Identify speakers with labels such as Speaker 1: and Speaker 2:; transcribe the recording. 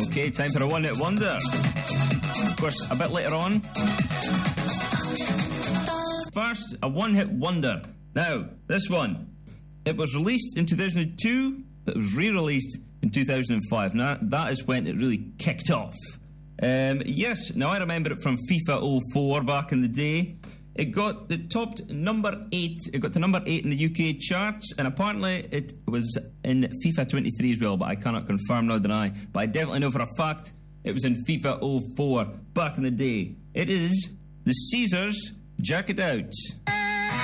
Speaker 1: Okay, time for a one-hit wonder. Of course, a bit later on. First, a one-hit wonder. Now, this one. It was released in 2002, but it was re-released in 2005. Now, that is when it really kicked off. Yes, now I remember it from FIFA 04 back in the day. It topped number 8. It got to number 8 in the UK charts, and apparently it was in FIFA 23 as well, but I cannot confirm nor deny. But I definitely know for a fact it was in FIFA 04 back in the day. It is the Caesars Jack It Out.